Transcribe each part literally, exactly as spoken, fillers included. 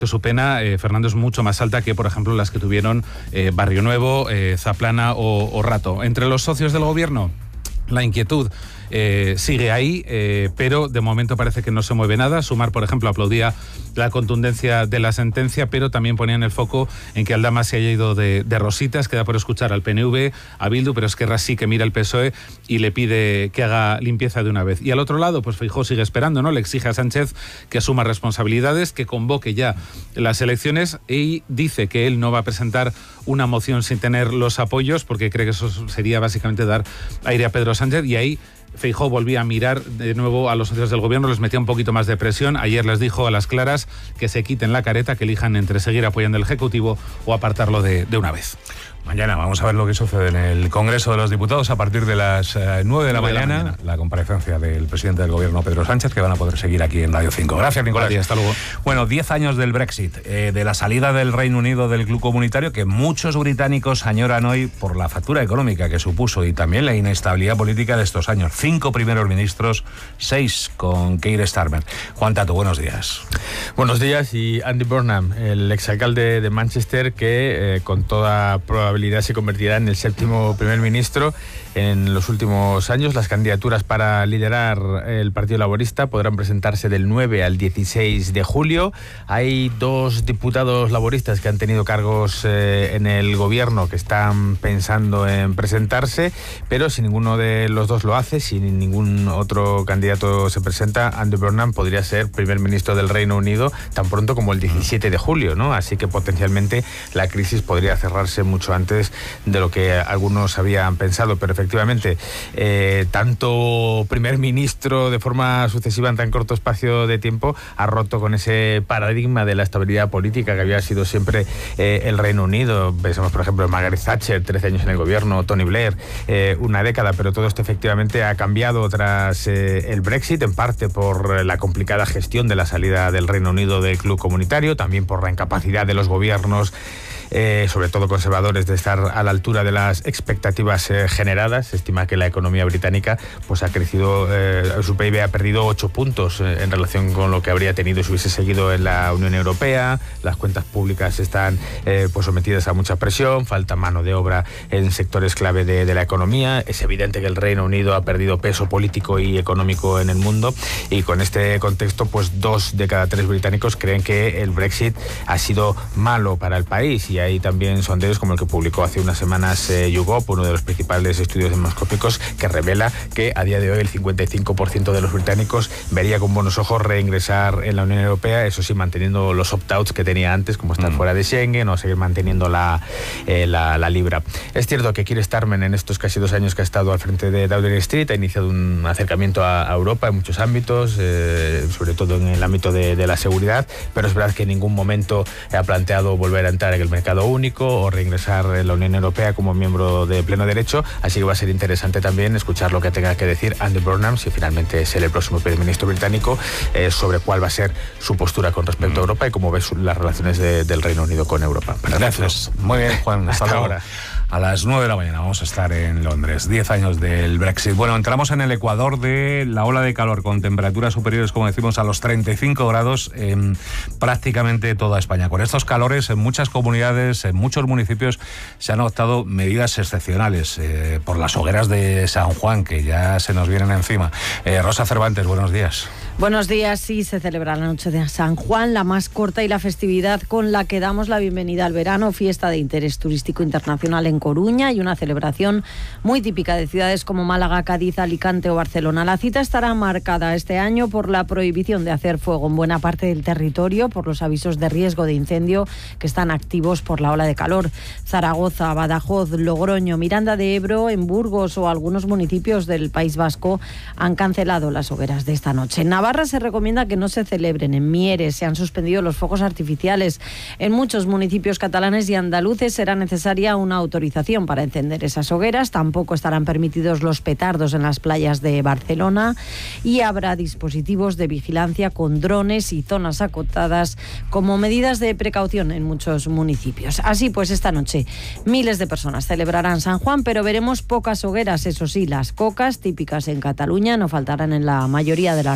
Su pena, eh, Fernando, es mucho más alta que, por ejemplo, las que tuvieron eh, Barrio Nuevo, eh, Zaplana o, o Rato. Entre los socios del gobierno, la inquietud eh, sigue ahí, eh, pero de momento parece que no se mueve nada. Sumar, por ejemplo, aplaudía la contundencia de la sentencia, pero también ponían el foco en que Aldama se haya ido de, de rositas. Queda por escuchar al P N V, a Bildu, pero Esquerra sí que mira al P S O E y le pide que haga limpieza de una vez. Y al otro lado, pues Feijóo sigue esperando, ¿no? Le exige a Sánchez que asuma responsabilidades, que convoque ya las elecciones, y dice que él no va a presentar una moción sin tener los apoyos, porque cree que eso sería básicamente dar aire a Pedro Sánchez, y ahí Feijóo volvía a mirar de nuevo a los socios del gobierno, les metía un poquito más de presión. Ayer les dijo a las claras que se quiten la careta, que elijan entre seguir apoyando al Ejecutivo o apartarlo de, de una vez. Mañana vamos a ver lo que sucede en el Congreso de los Diputados a partir de las eh, nueve de la mañana, la comparecencia del presidente del Gobierno, Pedro Sánchez, que van a poder seguir aquí en Radio cinco. Gracias, Nicolás. Gracias, hasta luego. Bueno, diez años del Brexit, eh, de la salida del Reino Unido del club comunitario, que muchos británicos añoran hoy por la factura económica que supuso y también la inestabilidad política de estos años. Cinco primeros ministros, seis con Keir Starmer. Juan Tato, buenos días. Buenos días. Y Andy Burnham, el exalcalde de Manchester, que eh, con toda probabilidad se convertirá en el séptimo primer ministro en los últimos años. Las candidaturas para liderar el Partido Laborista podrán presentarse del nueve al dieciséis de julio. Hay dos diputados laboristas que han tenido cargos eh, en el gobierno que están pensando en presentarse, pero si ninguno de los dos lo hace, si ningún otro candidato se presenta, Andy Burnham podría ser primer ministro del Reino Unido tan pronto como el diecisiete de julio, ¿no? Así que potencialmente la crisis podría cerrarse mucho antes de lo que algunos habían pensado, pero efectivamente, eh, tanto primer ministro de forma sucesiva en tan corto espacio de tiempo ha roto con ese paradigma de la estabilidad política que había sido siempre eh, el Reino Unido. Pensamos, por ejemplo, en Margaret Thatcher, trece años en el gobierno, Tony Blair, eh, una década, pero todo esto efectivamente ha cambiado tras eh, el Brexit, en parte por la complicada gestión de la salida del Reino Unido del club comunitario, también por la incapacidad de los gobiernos, Eh, sobre todo conservadores, de estar a la altura de las expectativas eh, generadas. Se estima que la economía británica pues ha crecido, eh, su P I B ha perdido ocho puntos eh, en relación con lo que habría tenido si hubiese seguido en la Unión Europea. Las cuentas públicas están eh, pues sometidas a mucha presión, falta mano de obra en sectores clave de, de la economía. Es evidente que el Reino Unido ha perdido peso político y económico en el mundo, y con este contexto pues dos de cada tres británicos creen que el Brexit ha sido malo para el país. Y hay también sondeos como el que publicó hace unas semanas eh, YouGov, uno de los principales estudios demoscópicos, que revela que a día de hoy el cincuenta y cinco por ciento de los británicos vería con buenos ojos reingresar en la Unión Europea, eso sí, manteniendo los opt-outs que tenía antes, como estar mm. fuera de Schengen o seguir manteniendo la, eh, la, la libra. Es cierto que Keir Starmer, en estos casi dos años que ha estado al frente de Downing Street, ha iniciado un acercamiento a, a Europa en muchos ámbitos, eh, sobre todo en el ámbito de, de la seguridad, pero es verdad que en ningún momento ha planteado volver a entrar en el mercado único o reingresar en la Unión Europea como miembro de pleno derecho, así que va a ser interesante también escuchar lo que tenga que decir Andy Burnham, si finalmente es él el próximo primer ministro británico, eh, sobre cuál va a ser su postura con respecto mm. a Europa y cómo ve su, las relaciones de, del Reino Unido con Europa. Gracias. Muy bien, Juan. Hasta, hasta ahora. A las nueve de la mañana vamos a estar en Londres, diez años del Brexit. Bueno, entramos en el ecuador de la ola de calor con temperaturas superiores, como decimos, a los treinta y cinco grados en prácticamente toda España. Con estos calores, en muchas comunidades, en muchos municipios, se han adoptado medidas excepcionales eh, por las hogueras de San Juan, que ya se nos vienen encima. Eh, Rosa Cervantes, buenos días. Buenos días. Sí, se celebra la noche de San Juan, la más corta y la festividad con la que damos la bienvenida al verano, fiesta de interés turístico internacional en Coruña y una celebración muy típica de ciudades como Málaga, Cádiz, Alicante o Barcelona. La cita estará marcada este año por la prohibición de hacer fuego en buena parte del territorio, por los avisos de riesgo de incendio que están activos por la ola de calor. Zaragoza, Badajoz, Logroño, Miranda de Ebro, en Burgos o algunos municipios del País Vasco han cancelado las hogueras de esta noche. En Navarra se recomienda que no se celebren. En Mieres se han suspendido los fuegos artificiales. En muchos municipios catalanes y andaluces será necesaria una autorización para encender esas hogueras. Tampoco estarán permitidos los petardos en las playas de Barcelona y habrá dispositivos de vigilancia con drones y zonas acotadas como medidas de precaución en muchos municipios. Así pues, esta noche miles de personas celebrarán San Juan, pero veremos pocas hogueras. Eso sí, las cocas típicas en Cataluña no faltarán en la mayoría de las reuniones.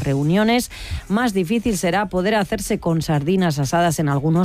opiniones, más difícil será poder hacerse con sardinas asadas en algunos